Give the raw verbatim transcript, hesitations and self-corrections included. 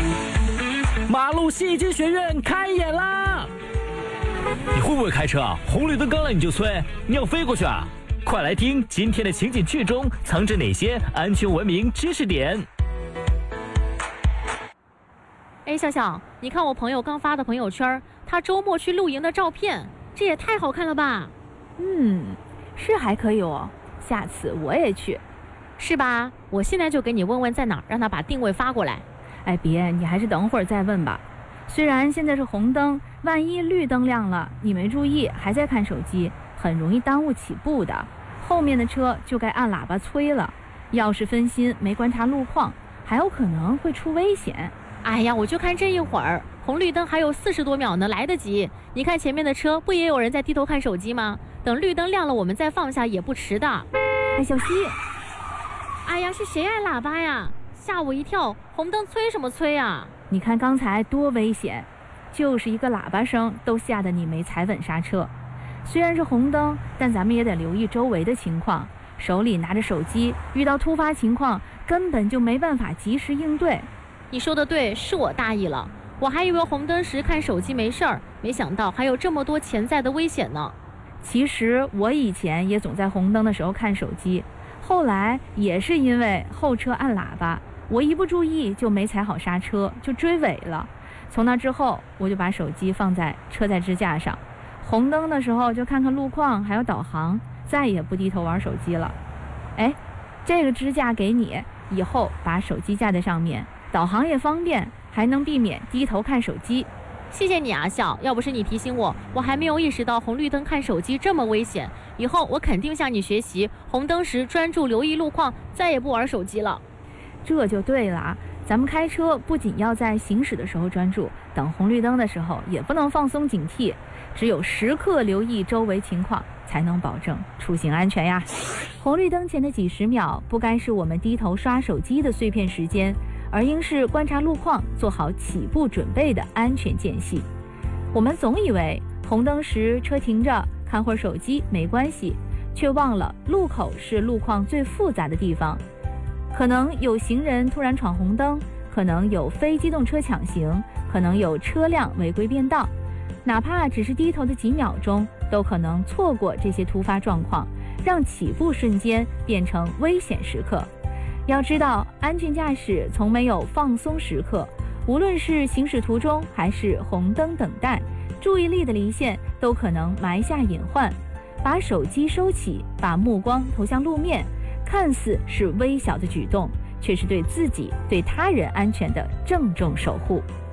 马路戏剧学院开演啦！你会不会开车啊？红绿灯刚来你就催，你要飞过去啊？快来听今天的情景剧中藏着哪些安全文明知识点。 哎，笑笑，你看我朋友刚发的朋友圈，他周末去露营的照片，这也太好看了吧？ 嗯，是还可以哦，下次我也去， 是吧？我现在就给你问问在哪儿，让他把定位发过来。 哎，别，你还是等会儿再问吧。虽然现在是红灯，万一绿灯亮了，你没注意还在看手机，很容易耽误起步的，后面的车就该按喇叭催了。要是分心没观察路况，还有可能会出危险。 哎呀，我就看这一会儿，红绿灯还有四十多秒呢，来得及。你看前面的车，不也有人在低头看手机吗？等绿灯亮了，我们再放下也不迟的。 哎，小溪， 哎呀，是谁按喇叭呀？吓我一跳！红灯催什么催啊？ 你看刚才多危险，就是一个喇叭声都吓得你没踩稳刹车。虽然是红灯，但咱们也得留意周围的情况。手里拿着手机，遇到突发情况根本就没办法及时应对。 你说的对，是我大意了。我还以为红灯时看手机没事儿，没想到还有这么多潜在的危险呢。 其实我以前也总在红灯的时候看手机，后来也是因为后车按喇叭，我一不注意就没踩好刹车，就追尾了。从那之后，我就把手机放在车载支架上，红灯的时候就看看路况，还有导航，再也不低头玩手机了。哎，这个支架给你，以后把手机架在上面，导航也方便，还能避免低头看手机。 谢谢你啊，笑，要不是你提醒我，我还没有意识到红绿灯看手机这么危险。以后我肯定向你学习，红灯时专注留意路况，再也不玩手机了。 这就对了啊！咱们开车不仅要在行驶的时候专注，等红绿灯的时候也不能放松警惕，只有时刻留意周围情况，才能保证出行安全呀。红绿灯前的几十秒，不该是我们低头刷手机的碎片时间，而应是观察路况，做好起步准备的安全间隙。我们总以为红灯时车停着看会儿手机没关系，却忘了路口是路况最复杂的地方。可能有行人突然闯红灯，可能有非机动车抢行，可能有车辆违规变道，哪怕只是低头的几秒钟，都可能错过这些突发状况，让起步瞬间变成危险时刻。要知道，安全驾驶从没有放松时刻，无论是行驶途中还是红灯等待，注意力的离线都可能埋下隐患。把手机收起，把目光投向路面，看似是微小的举动，却是对自己、对他人安全的郑重守护。